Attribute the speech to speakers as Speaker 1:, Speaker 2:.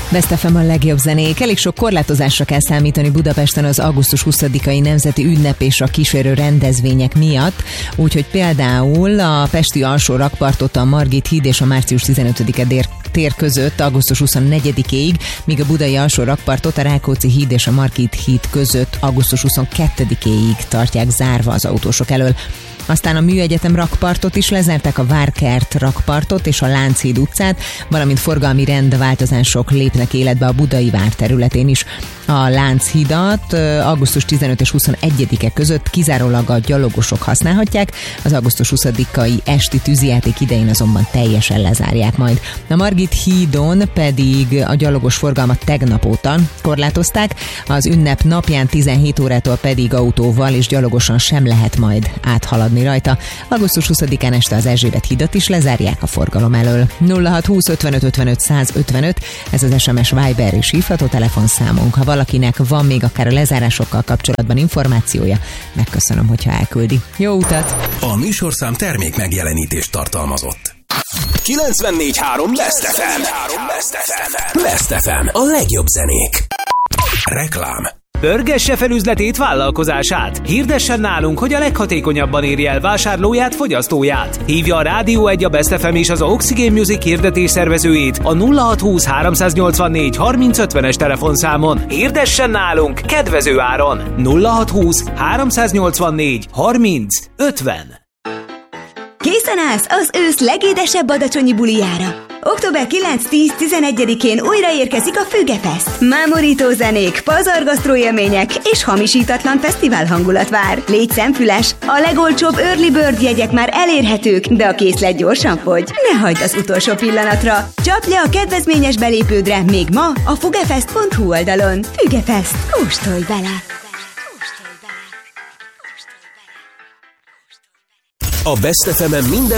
Speaker 1: Best FM a legjobb zenék. Elég sok korlátozásra kell számítani Budapesten az augusztus 20-ai nemzeti ünnep és a kísérő rendezvények miatt, úgyhogy például a pesti alsó rakpartot a Margit híd és a március 15-e tér között augusztus 24-éig, míg a budai alsó rakpartot a Rákóczi híd és a Margit híd között augusztus 22-éig tartják zárva az autósok elől. Aztán a Műegyetem rakpartot is lezárták, a Várkert rakpartot és a Lánchíd utcát, valamint forgalmi rendváltozások lépnek életbe a Budai vár területén is. A Lánchídat augusztus 15 és 21-e között kizárólag a gyalogosok használhatják, az augusztus 20-ai esti tűzijáték idején azonban teljesen lezárják majd. A Margit hídon pedig a gyalogos forgalmat tegnap óta korlátozták, az ünnep napján 17 órától pedig autóval és gyalogosan sem lehet majd áthaladni rajta. Augusztus 20-án este az Erzsébet hídat is lezárják a forgalom elől. 0620 55 55 155, ez az SMS, Viber és hívható telefonszámunk. Ha valakinek van még akár a lezárásokkal kapcsolatban információja, megköszönöm, hogyha elküldi. Jó utat!
Speaker 2: A műsorszám termék megjelenítést tartalmazott. 94.3 Best FM. Best FM. A legjobb zenék. Reklám.
Speaker 3: Pörgesse fel üzletét, vállalkozását. Hirdessen nálunk, hogy a leghatékonyabban érje el vásárlóját, fogyasztóját. Hívja a Rádió 1, a Best FM és az Oxygen Music hirdetés szervezőjét a 0620 384 3050-es telefonszámon. Hirdessen nálunk kedvező áron. 0620 384 3050.
Speaker 4: Készen állsz az ősz legédesebb adacsonyi bulijára. Október 9-10-11-én újraérkezik a Fügefest. Mámorító zenék, pazargasztró élmények és hamisítatlan fesztivál hangulat vár. Légy szemfüles, a legolcsóbb early bird jegyek már elérhetők, de a készlet gyorsan fogy. Ne hagyd az utolsó pillanatra. Csapd le a kedvezményes belépődre még ma a fugefest.hu oldalon. Fügefest. Kóstolj bele!
Speaker 2: A Best FM-en minden